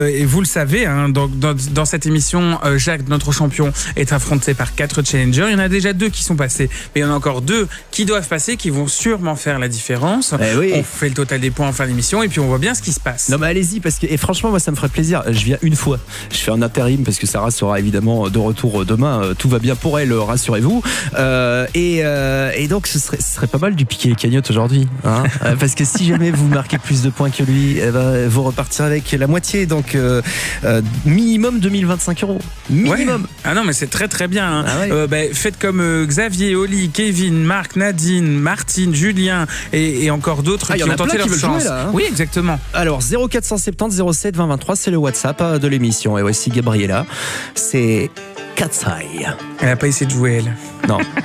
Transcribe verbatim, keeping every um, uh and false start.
Et vous le savez, hein, dans, dans, dans cette émission, euh, Jacques, notre champion, est affronté par quatre challengers. Il y en a déjà deux qui sont passés, mais il y en a encore deux qui doivent passer, qui vont sûrement faire la différence. Eh oui. On fait le total des points en fin d'émission et puis on voit bien ce qui se passe. Non mais allez-y, parce que et franchement moi ça me ferait plaisir. Je viens une fois, je fais un intérim parce que Sarah sera évidemment de retour demain. Tout va bien pour elle, rassurez-vous. Euh, et, euh, et donc ce serait, ce serait pas mal du piquer les cagnottes aujourd'hui, hein. Parce que si jamais vous marquez plus de points que lui, eh ben, vous repartirez avec la moitié. Donc Euh, euh, minimum deux mille vingt-cinq euros. Minimum. Ouais. Ah non, mais c'est très très bien. Hein. Ah ouais. euh, bah, faites comme euh, Xavier, Oli, Kevin, Marc, Nadine, Martine, Julien et, et encore d'autres ah, qui ont tenté leur chance. Jouer, là, hein. Oui, exactement. Alors zéro quatre cent soixante-dix zéro sept vingt vingt-trois, c'est le WhatsApp de l'émission. Et voici Gabriella. C'est Katsai. Elle n'a pas essayé de jouer, elle. Non.